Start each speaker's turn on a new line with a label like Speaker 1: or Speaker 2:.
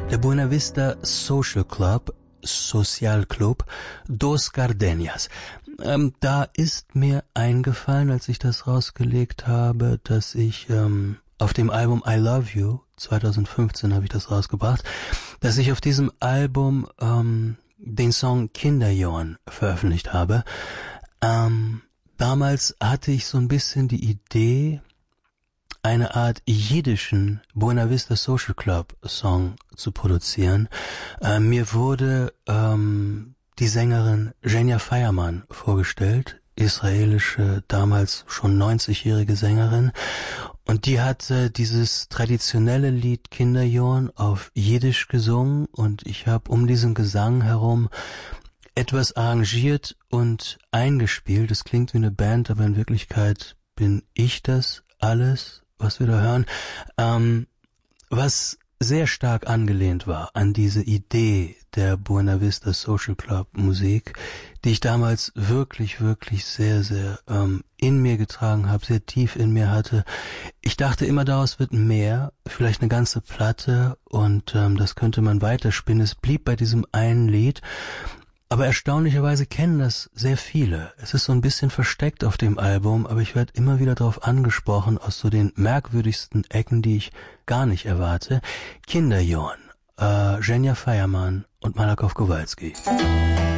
Speaker 1: Der Buena Vista Social Club, Social Club Dos Gardenias. Da ist mir eingefallen, als ich das rausgelegt habe, dass ich auf dem Album I Love You, 2015 habe ich das rausgebracht, dass ich auf diesem Album den Song Kinderjorn veröffentlicht habe. Damals hatte ich so ein bisschen die Idee, eine Art jiddischen Buena Vista Social Club Song zu produzieren. Mir wurde die Sängerin Genia Feierman vorgestellt, israelische, damals schon 90-jährige Sängerin. Und die hatte dieses traditionelle Lied Kinderjorn auf Jiddisch gesungen und ich habe um diesen Gesang herum etwas arrangiert und eingespielt. Es klingt wie eine Band, aber in Wirklichkeit bin ich das alles, was wir da hören, was sehr stark angelehnt war an diese Idee der Buena Vista Social Club Musik, die ich damals wirklich, wirklich sehr, sehr in mir getragen habe, sehr tief in mir hatte. Ich dachte immer, daraus wird mehr, vielleicht eine ganze Platte und das könnte man weiterspinnen. Es blieb bei diesem einen Lied. Aber erstaunlicherweise kennen das sehr viele. Es ist so ein bisschen versteckt auf dem Album, aber ich werde immer wieder darauf angesprochen, aus so den merkwürdigsten Ecken, die ich gar nicht erwarte. Kinderjorn, Genia Feierman und Malakow Kowalski.